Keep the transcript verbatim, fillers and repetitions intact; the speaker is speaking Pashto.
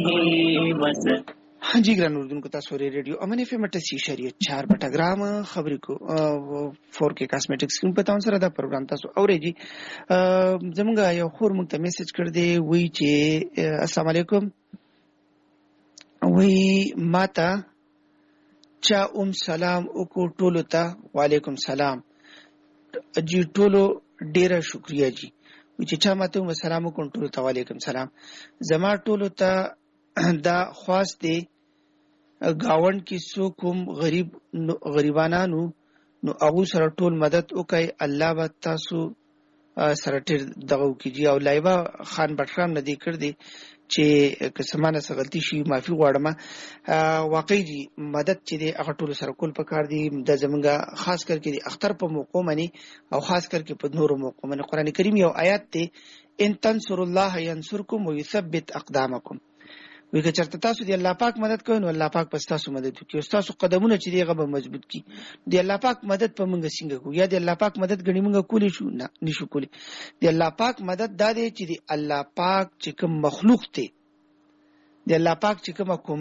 हाँ जी ग्रान उर्दून को तासोरे रेडियो अमन एफ एम अट्ठासी शरीय चार बटा ग्राम खबरी को फोर के कॉस्मेटिक्स की पता सर दा प्रोग्राम तासो और जी जमगा यो खोर मुक्ता मैसेज कर दे वही चे अस्सलाम वालेकुम वही माता चा उम सलाम उको टोलो ता वालेकुम सलाम जी टोलो डेरा शुक्रिया जी विच चा माते उम सलाम उको टोलो ता वालेकुम सलाम जमा टोलो ता دا خواست دی گاوند کې څوک هم غریب غریبانانو نو هغه سره ټول مدد وکړي الله به تاسو سره ټیر دغه کیږي او لایبا خان بټرام ندی کړ دی چې کسمانه څه غلطي شي معافي غواړم واقعي دي مدد چې دی هغه ټول سره کول پکار دي د زمونږه خاص کر کې د اختر په موقع منی او خاص کر کې په نورو موقع منی قران کریم یو آیات دی ان تنصر الله ينصركم ويثبت اقدامكم وی که چرته تاسو دی الله پاک مدد کوئ نو الله پاک پس تاسو مدد کوي تاسو قدمونه چې دی غو مضبوط کی دی الله پاک مدد په موږ څنګه کو یا دی الله پاک مدد غنی موږ کولی شو نه نشو کولی دی الله پاک مدد دا دی چې دی الله پاک چې کوم مخلوق ته دی الله پاک چې کوم